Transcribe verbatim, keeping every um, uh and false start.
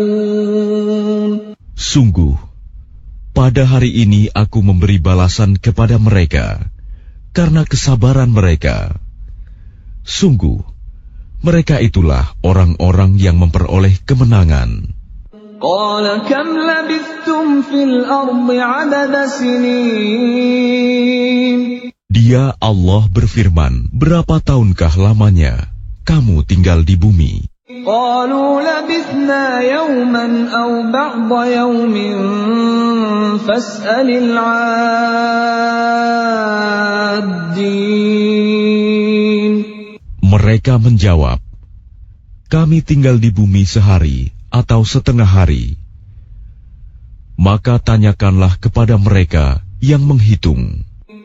Sungguh, pada hari ini aku memberi balasan kepada mereka karena kesabaran mereka. Sungguh, mereka itulah orang-orang yang memperoleh kemenangan. Qala kam labithtum fil ardi adada sinin. Dia Allah berfirman, berapa tahunkah lamanya kamu tinggal di bumi? Qalu labithna yawman aw ba'da yawmin fas'alil 'addin. Mereka menjawab, kami tinggal di bumi sehari atau setengah hari. Maka tanyakanlah kepada mereka yang menghitung.